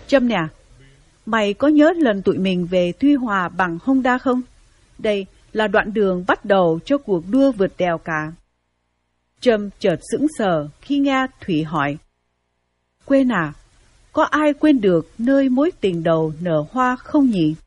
Trâm nè, mày có nhớ lần tụi mình về Tuy Hòa bằng Honda không? Đây là đoạn đường bắt đầu cho cuộc đua vượt đèo cả. Trâm chợt sững sờ khi nghe Thủy hỏi. Quên à? Có ai quên được nơi mối tình đầu nở hoa không nhỉ?